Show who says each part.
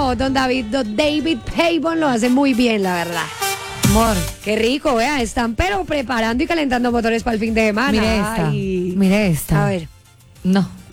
Speaker 1: No, don David Pavon lo hace muy bien, la verdad.
Speaker 2: Amor,
Speaker 1: Qué rico, vea, están pero preparando y calentando motores para el fin de semana.
Speaker 2: mire esta.
Speaker 1: Ay.
Speaker 2: Mire esta.
Speaker 1: A ver.
Speaker 2: No.